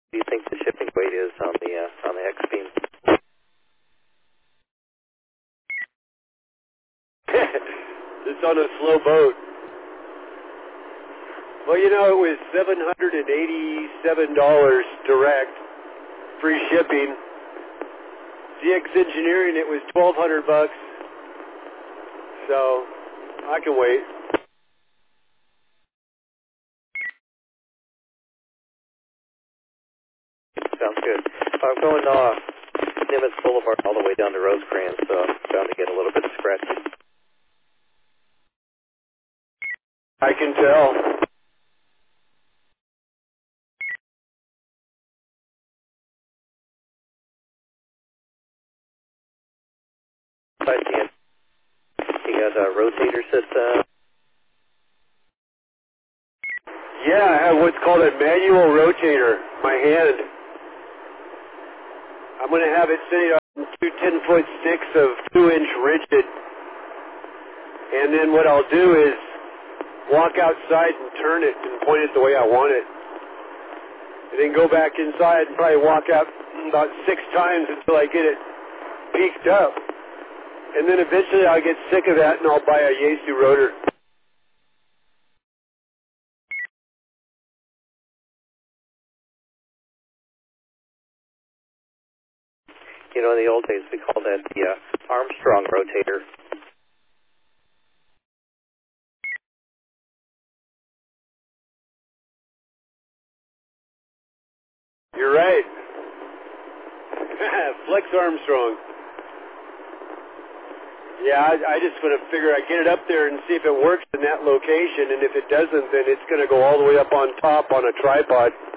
do you think the shipping weight is on the X-Beam? It's on a slow boat. Well, you know, it was $787 direct, free shipping. DX Engineering, it was $1,200. So I can wait. Sounds good. I'm going Nimitz Boulevard all the way down to Rosecrans, so I'm bound to get a little bit of scratching. I can tell. But he got a rotator system. Yeah, I have what's called a manual rotator. My hand. I'm going to have it sitting on two 10-foot sticks of 2-inch rigid. And then what I'll do is walk outside and turn it and point it the way I want it. And then go back inside and probably walk out about 6 times until I get it peaked up. And then eventually I'll get sick of that and I'll buy a Yaesu rotor. You know, in the old days we called that the Armstrong rotator. You're right. Flex Armstrong. Yeah, I just want to figure I get it up there and see if it works in that location, and if it doesn't, then it's going to go all the way up on top on a tripod.